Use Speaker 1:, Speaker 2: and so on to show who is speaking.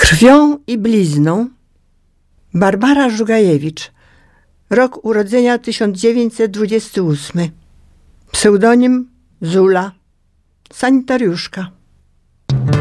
Speaker 1: Krwią i blizną Barbara Żugajewicz. Rok urodzenia 1928. Pseudonim Zula. Sanitariuszka.